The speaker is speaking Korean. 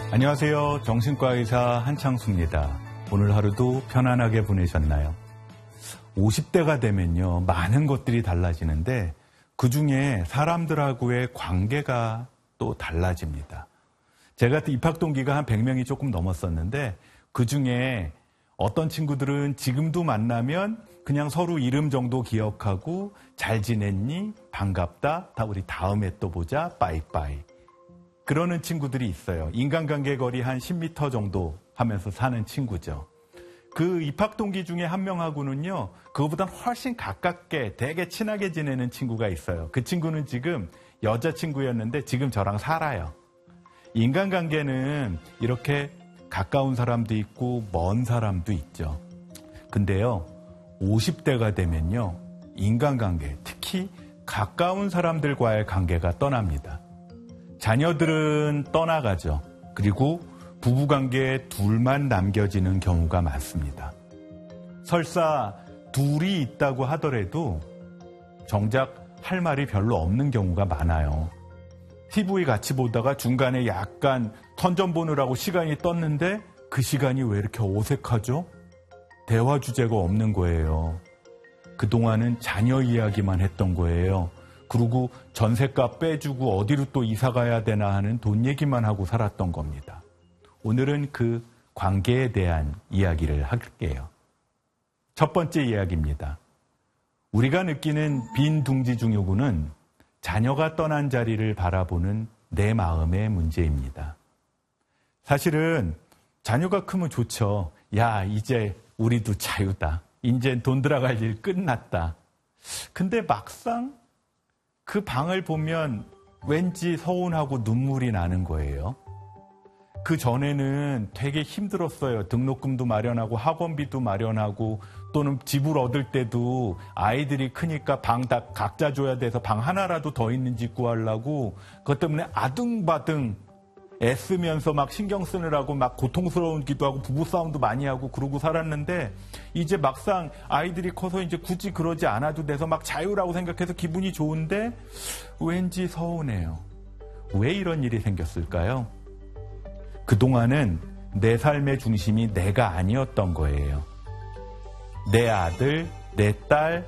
안녕하세요. 정신과 의사 한창수입니다. 오늘 하루도 편안하게 보내셨나요? 50대가 되면요, 많은 것들이 달라지는데 그중에 사람들하고의 관계가 또 달라집니다. 제가 입학 동기가 한 100명이 조금 넘었었는데 그중에 어떤 친구들은 지금도 만나면 그냥 서로 이름 정도 기억하고 잘 지냈니? 반갑다. 우리 다음에 또 보자. 빠이빠이. 그러는 친구들이 있어요. 인간관계 거리 한 10m 정도 하면서 사는 친구죠. 그 입학 동기 중에 한 명하고는요, 그거보다 훨씬 가깝게 되게 친하게 지내는 친구가 있어요. 그 친구는 지금 여자친구였는데 지금 저랑 살아요. 인간관계는 이렇게 가까운 사람도 있고 먼 사람도 있죠. 근데요, 50대가 되면요, 인간관계, 특히 가까운 사람들과의 관계가 떠납니다. 자녀들은 떠나가죠. 그리고 부부관계에 둘만 남겨지는 경우가 많습니다. 설사 둘이 있다고 하더라도 정작 할 말이 별로 없는 경우가 많아요. TV 같이 보다가 중간에 약간 턴전 보느라고 시간이 떴는데 그 시간이 왜 이렇게 어색하죠? 대화 주제가 없는 거예요. 그동안은 자녀 이야기만 했던 거예요. 그리고 전셋값 빼주고 어디로 또 이사 가야 되나 하는 돈 얘기만 하고 살았던 겁니다. 오늘은 그 관계에 대한 이야기를 할게요. 첫 번째 이야기입니다. 우리가 느끼는 빈둥지중요구는 자녀가 떠난 자리를 바라보는 내 마음의 문제입니다. 사실은 자녀가 크면 좋죠. 야, 이제 우리도 자유다. 이제 돈 들어갈 일 끝났다. 근데 막상 그 방을 보면 왠지 서운하고 눈물이 나는 거예요. 그 전에는 되게 힘들었어요. 등록금도 마련하고 학원비도 마련하고 또는 집을 얻을 때도 아이들이 크니까 방 다 각자 줘야 돼서 방 하나라도 더 있는 집 구하려고 그것 때문에 아등바등 애쓰면서 막 신경 쓰느라고 막 고통스러운기도 하고 부부싸움도 많이 하고 그러고 살았는데 이제 막상 아이들이 커서 이제 굳이 그러지 않아도 돼서 막 자유라고 생각해서 기분이 좋은데 왠지 서운해요. 왜 이런 일이 생겼을까요? 그동안은 내 삶의 중심이 내가 아니었던 거예요. 내 아들, 내 딸,